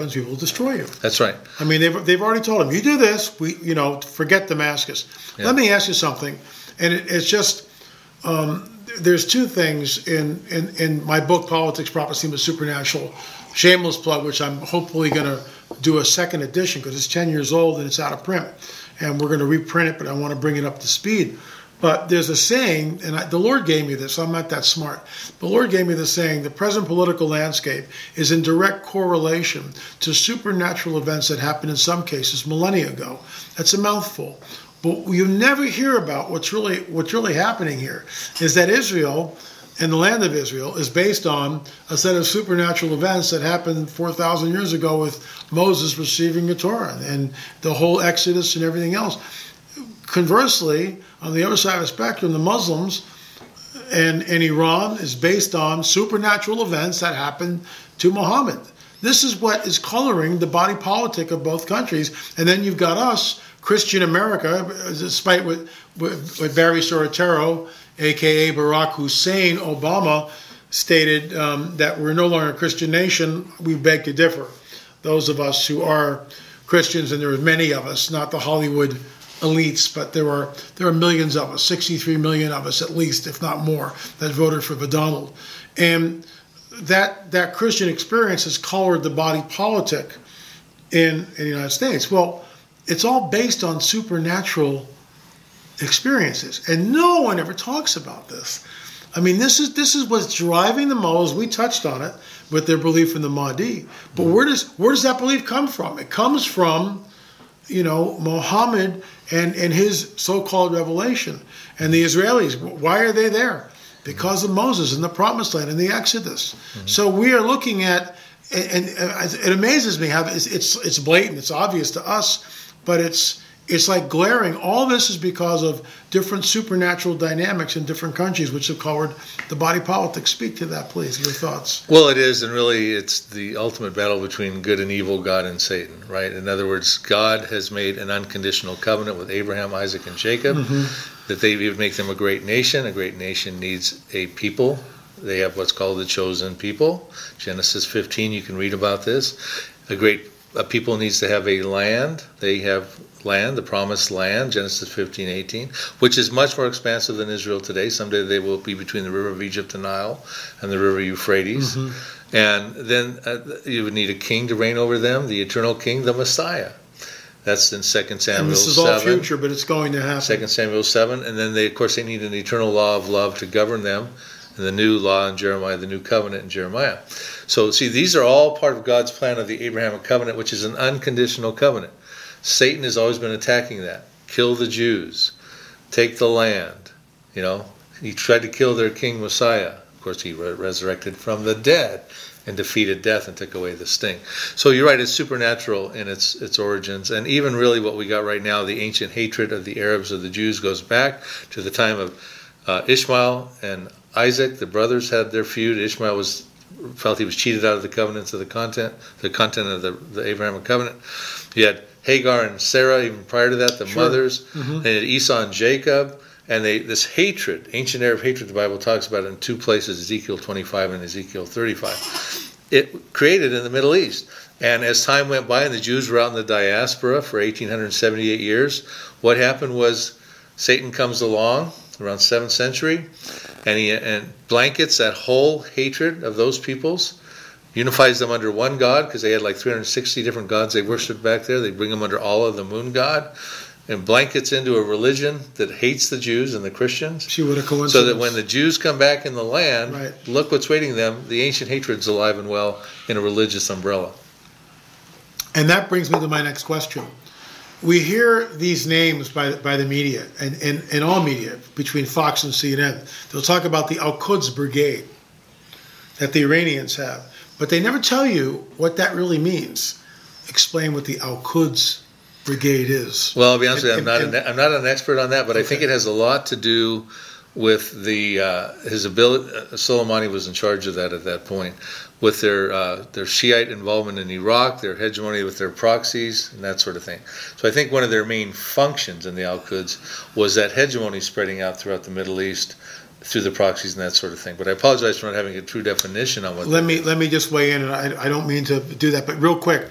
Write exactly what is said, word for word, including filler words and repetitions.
weapons, we will destroy you. That's right. I mean, they've, they've already told him, you do this, we, you know, forget Damascus. Yeah. Let me ask you something. And it, it's just, um, there's two things in, in, in my book, Politics, Prophecy, and the Supernatural, shameless plug, which I'm hopefully going to do a second edition because it's ten years old and it's out of print. And we're going to reprint it, but I want to bring it up to speed. But there's a saying, and I, the Lord gave me this, I'm not that smart. The Lord gave me this saying, the present political landscape is in direct correlation to supernatural events that happened in some cases millennia ago. That's a mouthful. But you never hear about what's really what's really happening here is that Israel and the land of Israel is based on a set of supernatural events that happened four thousand years ago with Moses receiving the Torah and the whole Exodus and everything else. Conversely, on the other side of the spectrum, the Muslims and, and Iran is based on supernatural events that happened to Muhammad. This is what is coloring the body politic of both countries. And then you've got us, Christian America, despite what, what, what Barry Soetoro, a k a. Barack Hussein Obama, stated um, that we're no longer a Christian nation. We beg to differ. Those of us who are Christians, and there are many of us, not the Hollywood elites, but there are there are millions of us, sixty-three million of us at least, if not more, that voted for the Donald. And that that Christian experience has colored the body politic in, in the United States. Well, it's all based on supernatural experiences, and no one ever talks about this. I mean, this is this is what's driving the mullahs. We touched on it with their belief in the Mahdi, but where does where does that belief come from? It comes from, you know, Muhammad and, and his so-called revelation. And the Israelis, why are they there? Because of Moses and the Promised Land and the Exodus. Mm-hmm. So we are looking at, and, and it amazes me how it's, it's it's blatant, it's obvious to us, but it's it's like glaring. All this is because of different supernatural dynamics in different countries, which have colored the body politic. Speak to that, please, your thoughts. Well, it is, and really it's the ultimate battle between good and evil, God and Satan, right? In other words, God has made an unconditional covenant with Abraham, Isaac, and Jacob, mm-hmm. that they would make them a great nation. A great nation needs a people. They have what's called the chosen people. Genesis fifteen, you can read about this. A great a people needs to have a land. They have land, the promised land, Genesis fifteen, eighteen, which is much more expansive than Israel today. Someday they will be between the river of Egypt and Nile and the river Euphrates. Mm-hmm. And then uh, you would need a king to reign over them, the eternal king, the Messiah. That's in Second Samuel seven. And this is all future, but it's going to happen. Second Samuel seven. And then, they, of course, they need an eternal law of love to govern them. And the new law in Jeremiah, the new covenant in Jeremiah. So, see, these are all part of God's plan of the Abrahamic covenant, which is an unconditional covenant. Satan has always been attacking that. Kill the Jews. Take the land. You know, he tried to kill their king Messiah. Of course, he re- resurrected from the dead and defeated death and took away the sting. So you're right, it's supernatural in its its origins. And even really what we got right now, the ancient hatred of the Arabs of the Jews goes back to the time of uh, Ishmael and Isaac. The brothers had their feud. Ishmael was felt he was cheated out of the covenants of the content, the content of the, the Abrahamic covenant. He had Hagar and Sarah, even prior to that, the sure. mothers. Mm-hmm. They had Esau and Jacob. And they this hatred, ancient Arab hatred, the Bible talks about it in two places, Ezekiel twenty-five and Ezekiel thirty-five. It created in the Middle East. And as time went by and the Jews were out in the diaspora for eighteen seventy-eight years, what happened was Satan comes along around seventh century, and he and blankets that whole hatred of those peoples, unifies them under one God, because they had like three hundred sixty different gods they worshipped back there. They bring them under Allah, the moon god, and blankets into a religion that hates the Jews and the Christians. See what a coincidence. So that when the Jews come back in the land, right. look what's waiting them. The ancient hatred's alive and well in a religious umbrella. And that brings me to my next question. We hear these names by by the media, and, and, and all media, between Fox and C N N. They'll talk about the Al-Quds Brigade that the Iranians have. But they never tell you what that really means. Explain what the Al-Quds Brigade is. Well, I'll be honest with you, I'm not, and, an, I'm not an expert on that, but okay. I think it has a lot to do with the uh, his ability. Uh, Soleimani was in charge of that at that point, with their uh, their Shiite involvement in Iraq, their hegemony with their proxies, and that sort of thing. So I think one of their main functions in the Al-Quds was that hegemony spreading out throughout the Middle East through the proxies and that sort of thing. But I apologize for not having a true definition on what. Let me let me just weigh in, and I, I don't mean to do that, but real quick,